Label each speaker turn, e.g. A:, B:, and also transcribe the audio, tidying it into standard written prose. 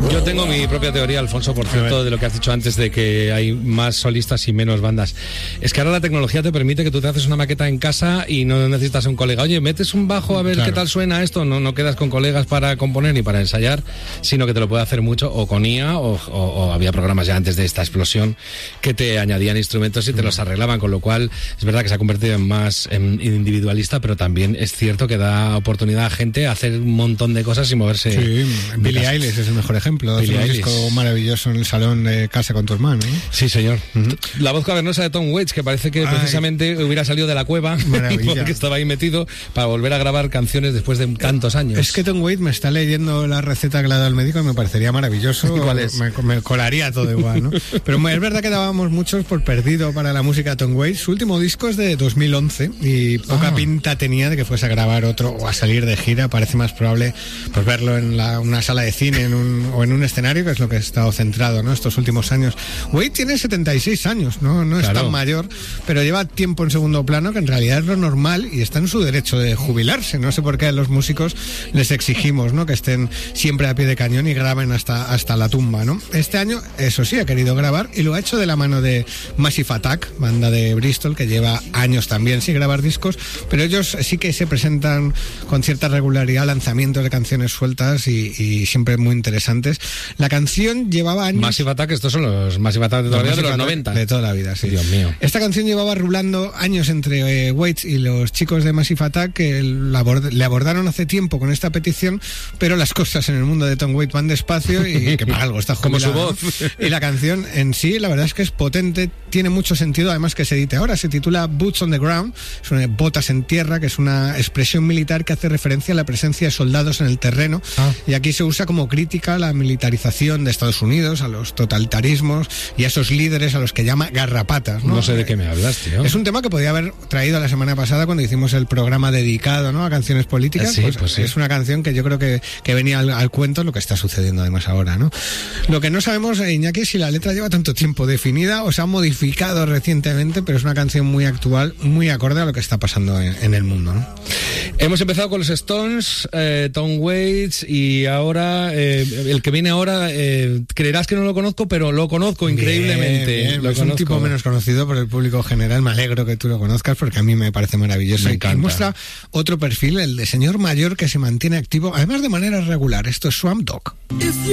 A: Yo tengo mi propia teoría, Alfonso, por cierto, de lo que has dicho antes de que hay más solistas y menos bandas. Es que ahora la tecnología te permite que tú te haces una maqueta en casa y no necesitas a un colega. Oye, metes un bajo a ver qué tal suena esto. No quedas con colegas para componer ni para ensayar, sino que te lo puede hacer mucho o con IA o había programas ya antes de esta explosión que te añadían instrumentos y te los arreglaban, con lo cual es verdad que se ha convertido en más individualista, pero también es cierto que da oportunidad a gente a hacer un montón de cosas y moverse.
B: Sí, Billie Eilish es el mejor ejemplo. Es un disco maravilloso en el salón de casa con tu hermano, ¿eh?
A: Sí, señor. La voz cavernosa de Tom Waits, que parece que precisamente hubiera salido de la cueva porque estaba ahí metido para volver a grabar canciones después de tantos años.
B: Es que Tom Waits me está leyendo la receta que le ha dado el médico y me parecería maravilloso.
A: ¿Cuál es?
B: Me colaría todo igual, ¿no? Pero es verdad que dábamos muchos por perdido para la música de Tom Waits. Su último disco es de 2011 y poca pinta tenía de que fuese a grabar otro o a salir de gira. Parece más probable pues verlo en una sala de cine o en un escenario, que es lo que ha estado centrado, ¿no?, estos últimos años. Waits tiene 76 años, no es tan mayor, pero lleva tiempo en segundo plano, que en realidad es lo normal y está en su derecho de jubilarse. No sé por qué a los músicos les exigimos, ¿no?, que estén siempre a pie de cañón y graben hasta la tumba, ¿no? Este año, eso sí, ha querido grabar y lo ha hecho de la mano de Massive Attack, banda de Bristol, que lleva años también sin grabar discos, pero ellos sí que se presentan con cierta regularidad lanzamientos de canciones sueltas y siempre muy interesantes. La canción llevaba años...
A: Massive Attack, estos son los Massive Attack de todavía de los 90.
B: De toda la vida, sí.
A: Dios mío.
B: Esta canción llevaba rulando años entre Waits y los chicos de Massive Attack, que le abordaron hace tiempo con esta petición, pero las cosas en el mundo de Tom Waits van despacio y que para algo está jubilado.
A: Como su voz.
B: Y la canción en sí, la verdad es que es potente, tiene mucho sentido, además que se edite ahora. Se titula Boots on the Ground, son botas en tierra, que es una expresión militar que hace referencia a la presencia de soldados en el terreno, y aquí se usa como crítica a la militarización de Estados Unidos, a los totalitarismos y a esos líderes a los que llama garrapatas, ¿no?
A: No sé de qué me hablas, tío.
B: Es un tema que podía haber traído la semana pasada cuando hicimos el programa dedicado, ¿no?, a canciones políticas.
A: Sí, pues sí.
B: Es una canción que yo creo que venía al cuento lo que está sucediendo además ahora, ¿no? Lo que no sabemos, Iñaki, es si la letra lleva tanto tiempo definida o se ha modificado recientemente, pero es una canción muy actual, muy acorde a lo que está pasando en el mundo, ¿no?
A: Hemos empezado con los Stones, Tom Waits, y ahora el que viene ahora, creerás que no lo conozco, pero lo conozco increíblemente.
B: Bien. Es un tipo menos conocido por el público general. Me alegro que tú lo conozcas porque a mí me parece maravilloso.
A: Me encanta.
B: Y muestra otro perfil, el de señor mayor que se mantiene activo, además de manera regular. Esto es Swamp Dogg.